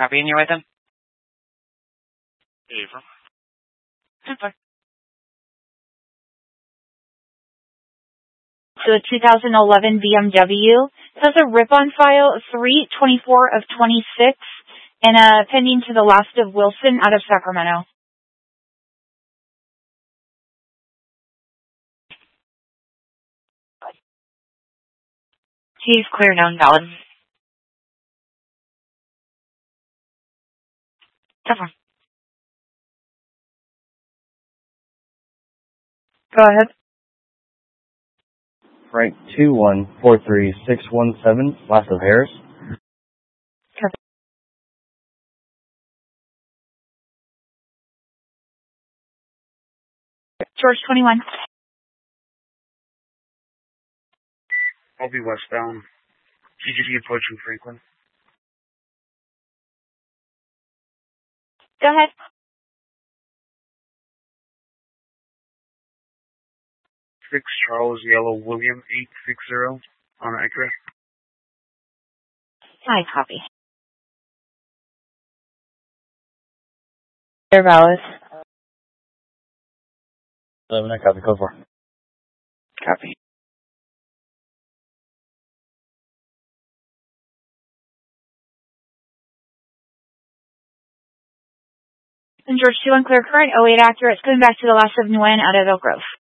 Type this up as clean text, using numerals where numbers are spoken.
Copy, and you're with them? Avram. Super. So the 2011 BMW. It has a RIP on file of 3/24 of 26 and pending to the last of Wilson out of Sacramento. He's clear, known, valid. Super. Go ahead. Frank 2143617, last of Harris. Copy. George 21. I'll be westbound. GGD approaching Franklin. Go ahead. 6 Charles Yellow William 860 on Acura. Hi, copy. They're valid. 11, I copy, code 4. Copy. And George 21 clear current, 08 accurate, going back to the last of Nguyen out of Elk Grove.